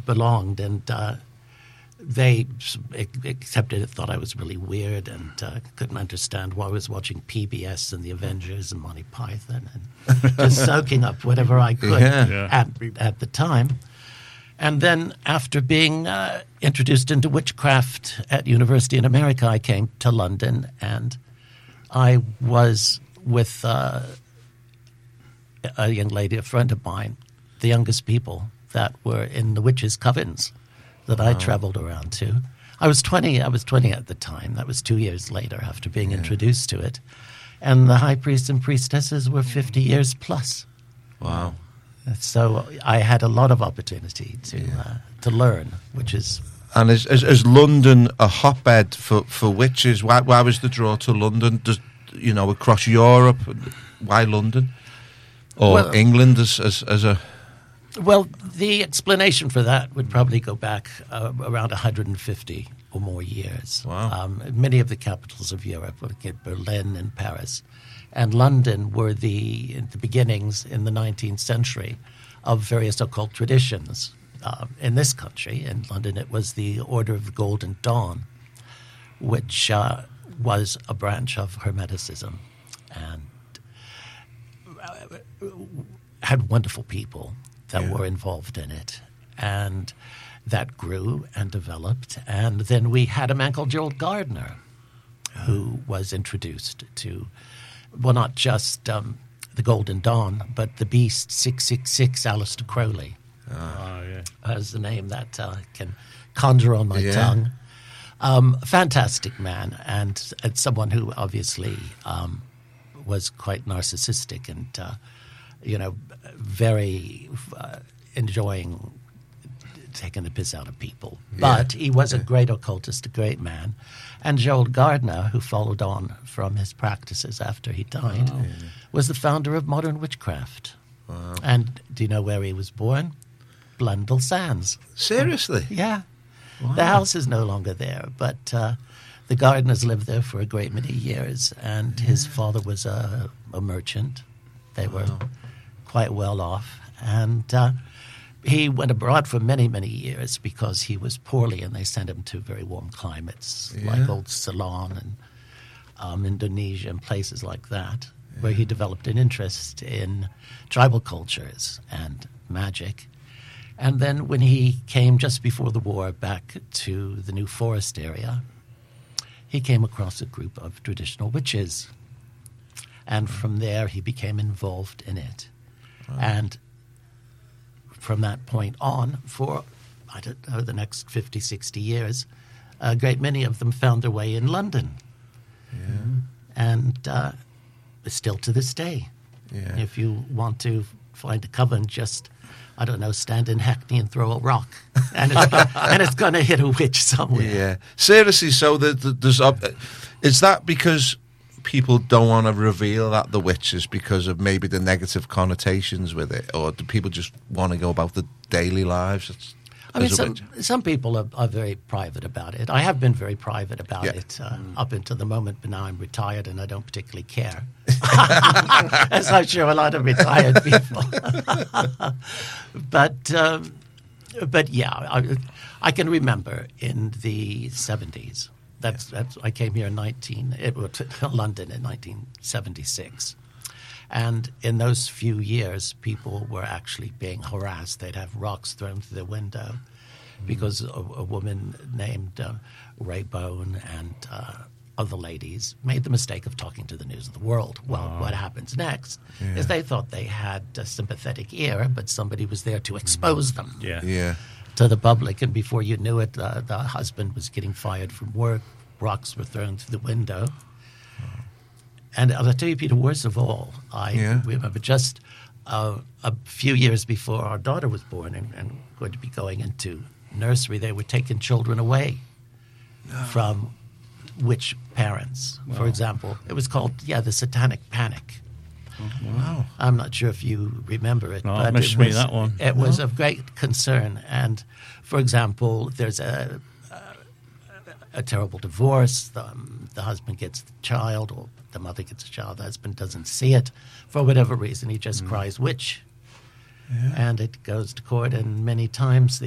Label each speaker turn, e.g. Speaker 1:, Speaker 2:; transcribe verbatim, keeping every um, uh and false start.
Speaker 1: belonged, and uh, they accepted it, thought I was really weird, and uh, couldn't understand why I was watching P B S and The Avengers and Monty Python, and just soaking up whatever I could
Speaker 2: Yeah.
Speaker 3: Yeah.
Speaker 1: at at the time. And then after being uh, introduced into witchcraft at university in America, I came to London, and I was with uh, a young lady, a friend of mine, the youngest people that were in the witches' covens that I traveled around to. I was twenty. I was twenty at the time. That was two years later after being introduced to it. And the high priests and priestesses were fifty years plus.
Speaker 2: Wow.
Speaker 1: So I had a lot of opportunity to uh, to learn, which is
Speaker 2: And is, is, is London a hotbed for, for witches? Why, why was the draw to London? Does, you know, across Europe, why London? Or
Speaker 1: Well-
Speaker 2: England as, as, as a...
Speaker 1: well. The explanation for that would probably go back uh, around one hundred fifty or more years.
Speaker 2: Wow.
Speaker 1: Um, many of the capitals of Europe, like Berlin and Paris, and London, were the the beginnings in the nineteenth century of various occult traditions. Uh, in this country, in London, it was the Order of the Golden Dawn, which uh, was a branch of Hermeticism, and uh, had wonderful people that
Speaker 2: Yeah.
Speaker 1: were involved in it, and that grew and developed. And then we had a man called Gerald Gardner, who was introduced to, well, not just um, the Golden Dawn, but the Beast six six six, Aleister Crowley,
Speaker 3: Oh, yeah.
Speaker 1: as the name that uh, can conjure on my
Speaker 2: Yeah.
Speaker 1: tongue. Um, fantastic man, and, and someone who obviously um, was quite narcissistic and, uh, you know, very uh, enjoying taking the piss out of people. But he was a great occultist, a great man. And Gerald Gardner, who followed on from his practices after he died, was the founder of modern witchcraft. And do you know where he was born? Blundell Sands.
Speaker 2: Seriously?
Speaker 1: Yeah. The house is no longer there, but uh, the Gardners lived there for a great many years, and his father was a, a merchant. They were quite well off, and uh, he went abroad for many, many years because he was poorly, and they sent him to very warm climates like
Speaker 2: Yeah.
Speaker 1: old Ceylon and um, Indonesia and places like that, where he developed an interest in tribal cultures and magic. And then when he came just before the war back to the New Forest area, he came across a group of traditional witches. And from there, he became involved in it. And from that point on, for, I don't know, the next fifty, sixty years, a great many of them found their way in London. And uh, still to this day,
Speaker 2: Yeah.
Speaker 1: if you want to find a coven, just, I don't know, stand in Hackney and throw a rock, and it's, and it's going to hit a witch somewhere.
Speaker 2: Yeah. Seriously, so the, the, there's... Uh, is that because people don't want to reveal that the witches because of maybe the negative connotations with it, or do people just want to go about the daily lives? It's,
Speaker 1: I mean,
Speaker 2: as a
Speaker 1: some,
Speaker 2: witch?
Speaker 1: some people are, are very private about it. I have been very private about
Speaker 2: Yeah.
Speaker 1: it uh, up until the moment, but now I'm retired and I don't particularly care. As I'm sure a lot of retired people. but, um, but yeah, I, I can remember in the seventies. That's, that's I came here in nineteen it was to London in nineteen seventy-six. And in those few years, people were actually being harassed. They'd have rocks thrown through their window because a, a woman named uh, Ray Bone and uh, other ladies made the mistake of talking to the News of the World. Well, what happens next is they thought they had a sympathetic ear, but somebody was there to expose them
Speaker 3: Yeah.
Speaker 2: Yeah.
Speaker 1: to the public. And before you knew it, uh, the husband was getting fired from work. Rocks were thrown through the window. And I'll tell you, Peter, worst of all, I
Speaker 2: Yeah.
Speaker 1: remember just uh, a few years before our daughter was born and, and going to be going into nursery, they were taking children away from witch parents. For example, it was called, yeah, the Satanic Panic.
Speaker 2: Wow.
Speaker 1: I'm not sure if you remember it,
Speaker 3: No,
Speaker 1: but
Speaker 3: missed
Speaker 1: it
Speaker 3: me
Speaker 1: was,
Speaker 3: that one.
Speaker 1: It was of great concern. And, for example, there's a a terrible divorce. The, um, the husband gets the child, or the mother gets a child. The husband doesn't see it for whatever reason. He just cries witch, and it goes to court. And many times the